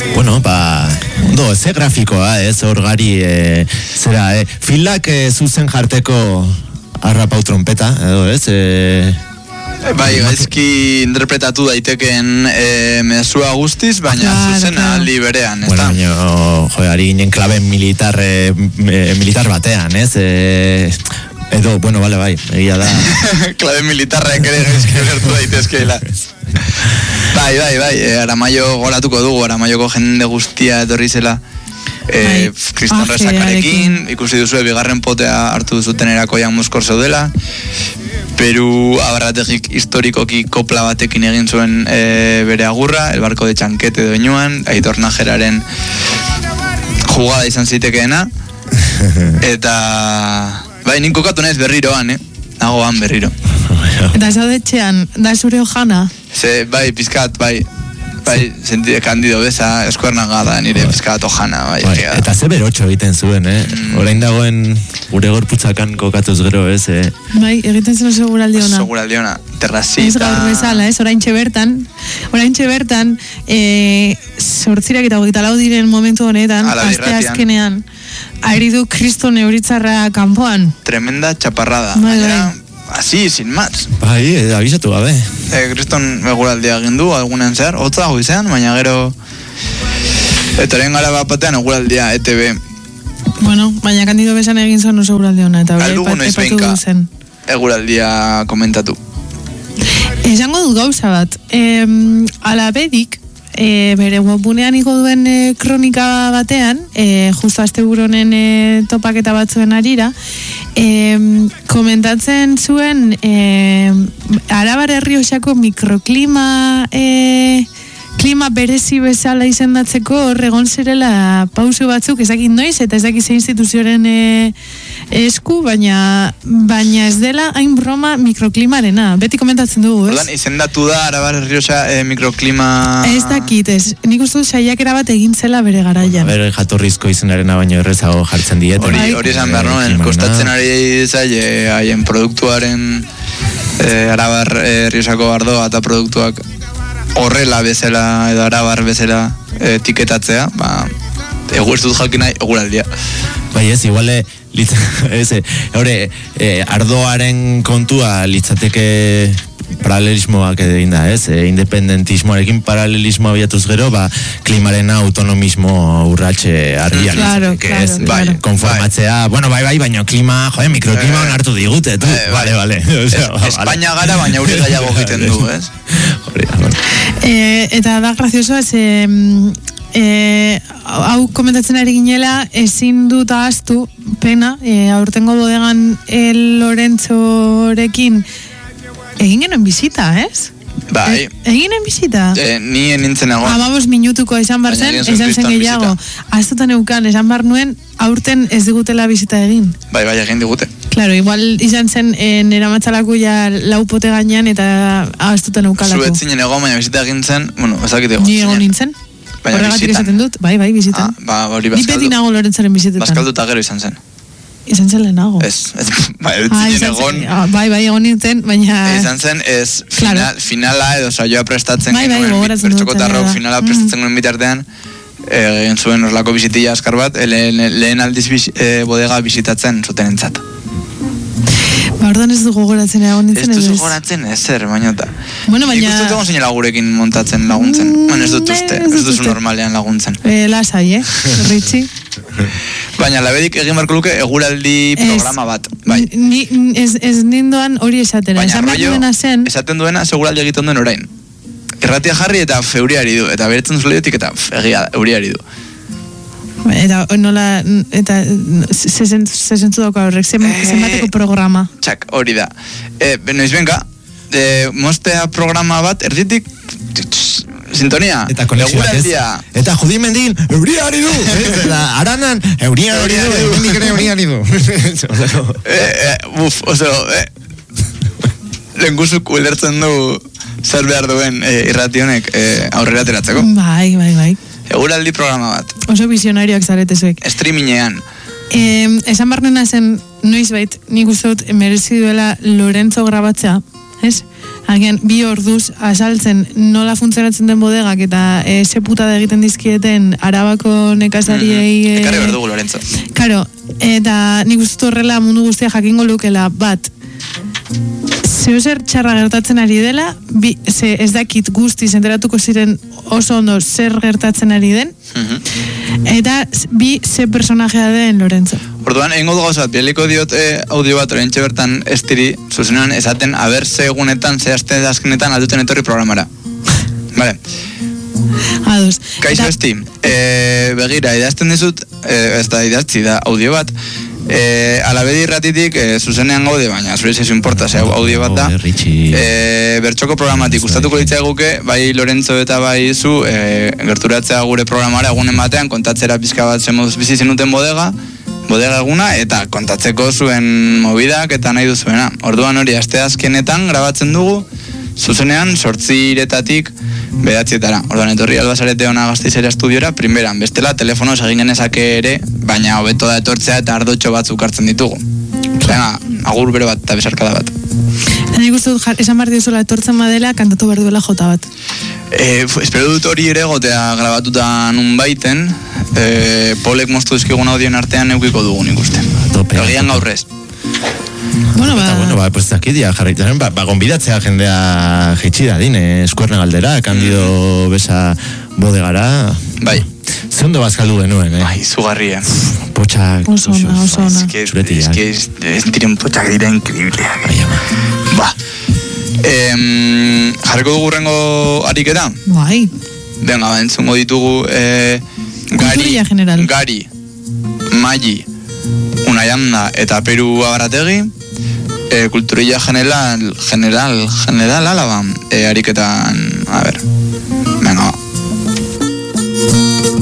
Bueno, ondo, ze grafikoa, hor gari, zera, filak zuzen jarteko arrapau trompeta, edo, ez? Bai, gaizki interpretatu daiteken mezua guztiz, baina zuzena aldi berean, ez da? Bueno, ari ginen klabe militar batean, ez? Edo, bueno, bale, bai, egia da. Klabe militarrek ere gaizki gertu daitezkeela. Bai, Aramaio goratuko dugu, Aramaioko jende guztia etorri zela. Kriston Resakarekin, ikusi duzu bigarren potea hartu duzuten erakoian muskor zeudela. Peru abarrategik historikoki kopla batekin egin zuen bere agurra, el barco de Chanquete doinuan, Aitor Najeraren jugada izan zitekeena. Eta bai, nin kokatu naiz berriroan, nagoan berriro. Eta zaudetxean, da zure hojana? Bai, pizkat, bai, sentide kandido beza, eskuernaga da nire pizkat hojana, bai. Eta ze berotxo egiten zuen, orain dagoen gure gorputzakan kokatuz gero, ez? Bai, egiten zen seguraldiona. Seguraldiona, terrazita. Ez gaur bezala, oraintxe bertan, sortzirak eta 24 diren momentu honetan, aste azkenean, ari du Kriston Euritzarra kanpoan. Tremenda chaparrada. Bai. Así, sin más. Bai, abisatu gabe. Kriston eguraldia gindu, algunen zehar, hotza goizean, baina gero etoren gara batean eguraldia, ETB. Bueno, baina kandido bezan egin zuen oso eguraldia hona, eta aldugu noiz behinka eguraldia komentatu. Esango du gauza bat, alabedik, bere webgunean igo duen kronika batean, justo asteburonen topaketa batzuen arira, komentatzen zuen Arabar Errioxako mikroklima klima berezi bezala izendatzeko horregon zirela pausu batzuk, ezakit noiz eta ezakit ze instituzioaren esku, baina ez dela hain broma mikroklimarena. Beti komentatzen dugu, ez? Ordan, izendatu da Arabar Errioxa mikroklima... Ez dakit, ez. Nik uste dut saiakera bat egin zela bere garaian. Bere jatorrizko izenarena baino errezago jartzen diet. Hori esan behar noen, kostatzen ari zaile haien produktuaren Arabar Errioxako ardoa eta produktuak horrela bezala edo Arabar bezala etiketatzea, ez dut jakin nahi eguraldia. Bai ez, iguale ardoaren kontua litzateke paralelismoak egin da, ez? Independentismoarekin paralelismoa biatuz gero, klimaren autonomismo urratxe argia litzateke, ez? Claro. Konformatzea, bueno, bai, baina klima, mikroklima hartu digute, tu? Vale. Espainia gara, baina hori gaiago egiten du, ez? Eta da grazioso, hau komentatzen ari ginela, ezin dut ahaztu, pena, aurtengo bodegan Lorentzorekin egin genuen bizita, ez? Bai. Egin genuen bizita? Ni nintzen egon. 15 minutuko esan bar zen, esan zen gehiago. Ahaztutan eukan, esan bar nuen, aurten ez digutela bizita egin. Bai, egin digute. Claro, igual izan zen nera matxalako ja laupote gainean eta ahaztutan eukalako. Zuetzinen egon, baina bizita egin zen, bueno, ezakit egon. Ni egon nintzen. Horregatik esaten dut, bai, bizitan. Ni beti nago Lorentzaren bizitetan. Bazkalduta gero izan zen. Izan zen lehenago. Ez, etzinen egon. Bai, egon nintzen, baina... Izan zen, finala edo saioa prestatzen genuen, bertxokotarrok finala prestatzen genuen bitartean, egin zuen orlako bizitilla askar bat, lehen aldiz bodega bizitatzen zuten entzat. Ordan ez dugu gogoratzen egon nintzen ez duzu gogoratzen ezer, baina eta bueno, baina... Nik uste egon zinela gurekin montatzen laguntzen. Bueno, ez dut uste, ez duzu normalean laguntzen. Lasai, Ritxi. Baina labedik egin barko luke eguraldi programa bat. Bai. Ez nindoan hori esatera. Esaten duena seguraldi egiten duen orain. Erratia jarri eta euriari du. Eta beretzen zuleiotik eta euriari du. Eta nola, eta zezentzu dauka horrek, zenbateko programa. Txak, hori da. Noiz benka, mostea programa bat, erditik, sintonia, eguraldia. Eta Judimendin, euriari du. Eta Aranan, euriari du. Oso, lenguzuk ulertzen du zer behar duen irrationek aurrera teratzeko. Bai. Eguraldi programa bat. Oso visionarioak zaretezuek. Streamingean. Esan barnena zen, noizbait, nik uste dut merezi duela Lorentzo grabatzea, ez? Agian, 2 orduz azaltzen nola funtzionatzen den bodegak eta ze putada egiten dizkieten Arabako nekazariei... Ekarri berdugu, Lorenzo. Karo, eta nik uste horrela mundu guztia jakingo lukela, bat, zer txarra gertatzen ari dela, ze ez dakit guztiz enteratuko ziren oso ondo zer gertatzen ari den, eta ze personajea den Lorenzo. Orduan, egingo dugu gauzat, bieliko diot audio bat orentxe bertan estiri, zuzenean esaten, aber ze egunetan, ze aste azkenetan alduten etorri programara. Vale. Ados. Kaixo esti, begira, idazten dizut, ez da idaztzi da audio bat, alabedi irratitik zuzenean gaude, baina zure zezu importa, audio bat da, bertxoko programatik gustatuko ditzaiguke, bai Lorenzo eta bai zu, gerturatzea gure programara egunen batean, kontatzera pizka bat zemoduz bizi zenuten bodega eguna, eta kontatzeko zuen mobidak eta nahi duzuena. Orduan hori, aste azkenetan grabatzen dugu, zuzenean, 8:00 9:00. Orduan, etorri Albazarete ona Gasteizera estudiora, primeran, bestela, telefonoz egin genezake ere, baina hobeto da etortzea eta ardotxo batzuk hartzen ditugu. Osea, agur bero bat eta besarkada bat. Nik uste dut, esan behar diozuela etortzen badela, kantatu behar duela jota bat. Espero dut hori ere gotea grabatuta nun baiten, Polek moztu dizkigun audioen artean eukiko dugun ikusten. Egian gaurrez. Bueno, pues zakidia jarraitzen, gonbidatzea jendea jeitxida dine, eskuerne galdera, Kandido Besa bodegara. Bai. Ze ondo bazkaldu genuen, Bai, izugarria. Potxak, oso ona. Ez diren potxak dira inkreibleak. Bai, ama. Ba. Jarriko dugu rengo ariketa? Bai. Venga, entzungo ditugu Gari, Magi, Unayanda eta Peru Abarategi, Kulturilla general Alaba, ariketan, a ver, venga.